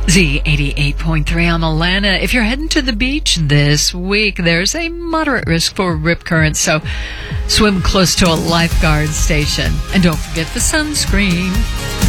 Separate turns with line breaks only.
Z88.3, I'm Alana. If you're heading to the beach this week, there's a moderate risk for rip currents, so swim close to a lifeguard station. And don't forget the sunscreen.